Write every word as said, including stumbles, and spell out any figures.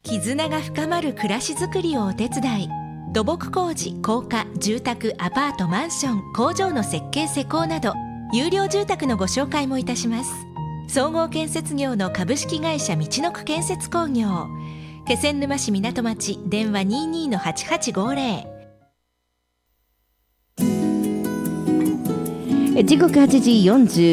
絆が深まる暮らしづくりをお手伝い。土木工事、高架、住宅、アパート、マンション、工場の設計施工など有料住宅のご紹介もいたします。総合建設業の株式会社みちのく建設工業、気仙沼市港町、電話 にじゅうに のはちはちごぜろ。 時刻はちじよんじゅう